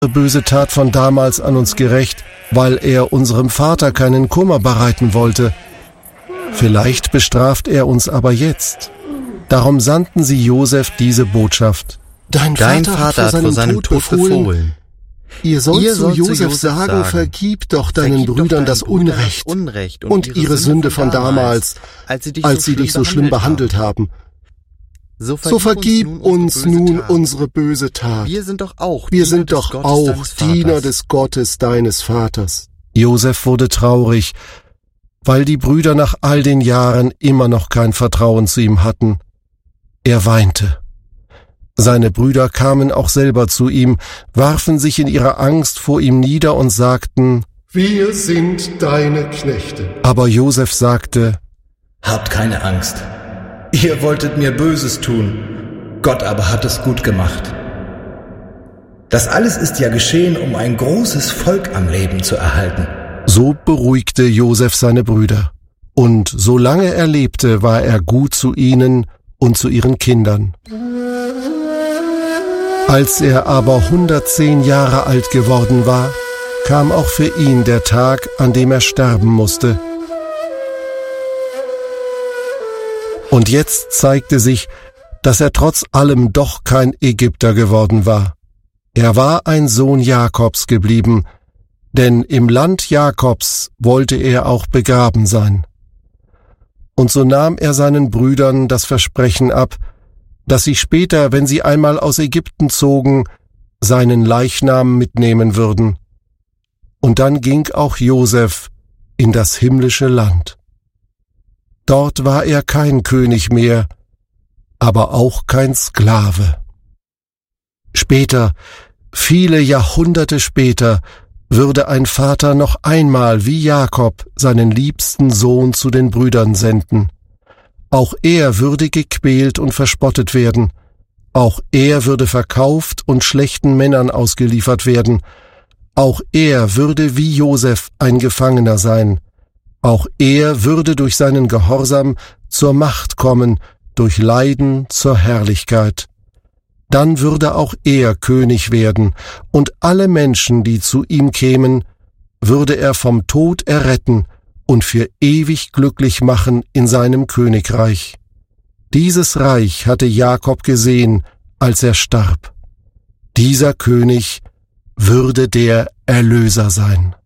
böse Tat von damals an uns gerecht, weil er unserem Vater keinen Kummer bereiten wollte. Vielleicht bestraft er uns aber jetzt. Darum sandten sie Josef diese Botschaft. Dein Vater hat vor seinem Tod befohlen. Ihr sollt zu Josef sagen, vergib doch deinen Brüdern das Unrecht und ihre Sünde von damals, als sie dich so schlimm behandelt haben. So vergib uns nun unsere böse Tat. Wir sind doch auch Diener des Gottes deines Vaters. Josef wurde traurig, weil die Brüder nach all den Jahren immer noch kein Vertrauen zu ihm hatten. Er weinte. Seine Brüder kamen auch selber zu ihm, warfen sich in ihrer Angst vor ihm nieder und sagten: Wir sind deine Knechte. Aber Josef sagte: Habt keine Angst. Ihr wolltet mir Böses tun, Gott aber hat es gut gemacht. Das alles ist ja geschehen, um ein großes Volk am Leben zu erhalten. So beruhigte Josef seine Brüder. Und solange er lebte, war er gut zu ihnen und zu ihren Kindern. Als er aber 110 Jahre alt geworden war, kam auch für ihn der Tag, an dem er sterben musste. Und jetzt zeigte sich, dass er trotz allem doch kein Ägypter geworden war. Er war ein Sohn Jakobs geblieben, denn im Land Jakobs wollte er auch begraben sein. Und so nahm er seinen Brüdern das Versprechen ab, dass sie später, wenn sie einmal aus Ägypten zogen, seinen Leichnam mitnehmen würden. Und dann ging auch Josef in das himmlische Land. Dort war er kein König mehr, aber auch kein Sklave. Später, viele Jahrhunderte später, würde ein Vater noch einmal wie Jakob seinen liebsten Sohn zu den Brüdern senden. Auch er würde gequält und verspottet werden. Auch er würde verkauft und schlechten Männern ausgeliefert werden. Auch er würde wie Josef ein Gefangener sein. Auch er würde durch seinen Gehorsam zur Macht kommen, durch Leiden zur Herrlichkeit. Dann würde auch er König werden, und alle Menschen, die zu ihm kämen, würde er vom Tod erretten und für ewig glücklich machen in seinem Königreich. Dieses Reich hatte Jakob gesehen, als er starb. Dieser König würde der Erlöser sein.